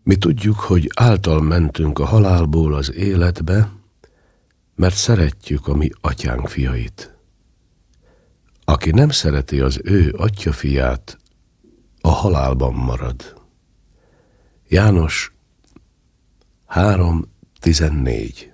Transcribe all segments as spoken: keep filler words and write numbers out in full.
Mi tudjuk, hogy által mentünk a halálból az életbe, mert szeretjük a mi atyánk fiait. Aki nem szereti az ő atya fiát, a halálban marad. János három tizennégy.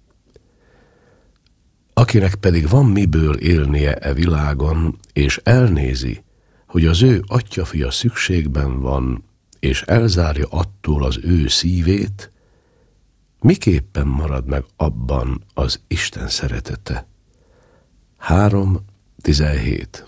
Akinek pedig van miből élnie e világon, és elnézi, hogy az ő atyafia szükségben van, és elzárja attól az ő szívét, miképpen marad meg abban az Isten szeretete? három tizenhét.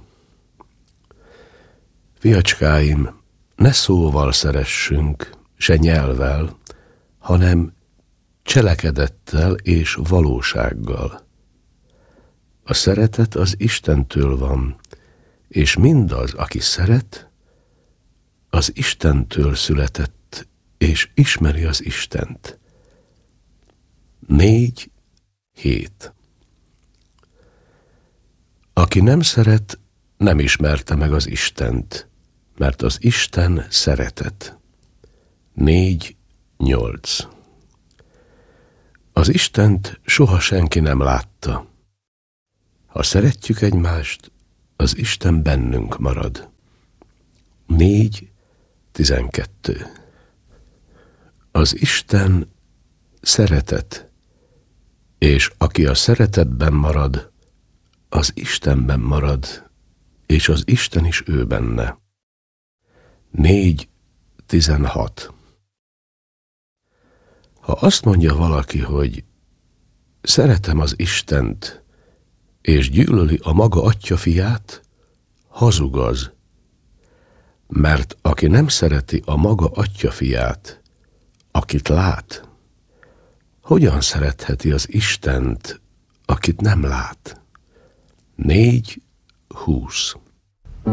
Fiacskáim, ne szóval szeressünk, se nyelvvel, hanem cselekedettel és valósággal. A szeretet az Istentől van, és mindaz, aki szeret, az Istentől született, és ismeri az Istent. négy hét. Aki nem szeret, nem ismerte meg az Istent, mert az Isten szeretet. négy nyolc. Az Istent soha senki nem látta. Ha szeretjük egymást, az Isten bennünk marad. négy tizenkettő. Az Isten szeretet, és aki a szeretetben marad, az Istenben marad, és az Isten is ő benne. négy tizenhat. Ha azt mondja valaki, hogy szeretem az Istent, és gyűlöli a maga atyafiát, hazug az. Mert aki nem szereti a maga atyafiát, akit lát, hogyan szeretheti az Istent, akit nem lát? négy húsz.